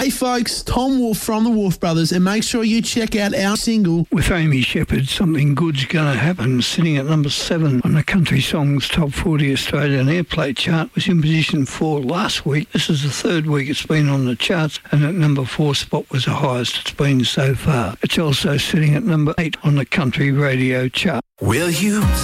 Hey folks, Tom Wolfe from the Wolfe Brothers, and make sure you check out our single with Amy Shepherd, Something Good's Gonna Happen, sitting at number 7 on the Country Songs Top 40 Australian Airplay chart. Was in position 4 last week. This is the third week it's been on the charts, and at number 4 spot was the highest it's been so far. It's also sitting at number 8 on the Country Radio chart. Will you